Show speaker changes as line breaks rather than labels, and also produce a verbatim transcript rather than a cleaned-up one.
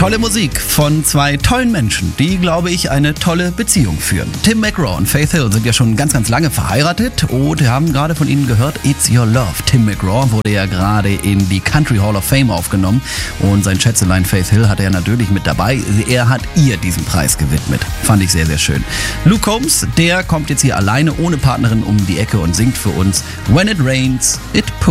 Tolle Musik von zwei tollen Menschen, die, glaube ich, eine tolle Beziehung führen. Tim McGraw und Faith Hill sind ja schon ganz, ganz lange verheiratet und wir haben gerade von ihnen gehört, It's Your Love. Tim McGraw wurde ja gerade in die Country Hall of Fame aufgenommen und sein Schätzelein Faith Hill hatte er natürlich mit dabei. Er hat ihr diesen Preis gewidmet. Fand ich sehr, sehr schön. Luke Combs, der kommt jetzt hier alleine ohne Partnerin um die Ecke und singt für uns When It Rains, It Pours.